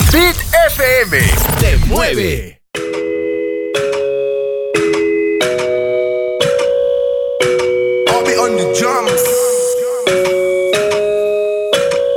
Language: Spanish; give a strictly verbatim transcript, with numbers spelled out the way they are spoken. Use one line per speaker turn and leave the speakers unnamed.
Hit F M te mueve.
I'll be on the drums.